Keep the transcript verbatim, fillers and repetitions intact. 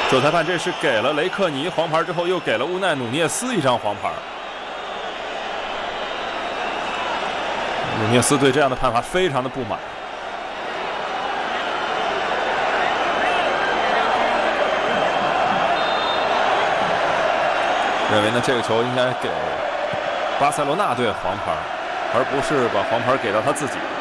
主裁判这是给了雷克尼黄牌之后，又给了乌奈努涅斯一张黄牌。努涅斯对这样的判罚非常的不满，认为呢这个球应该给巴塞罗那队黄牌，而不是把黄牌给到他自己。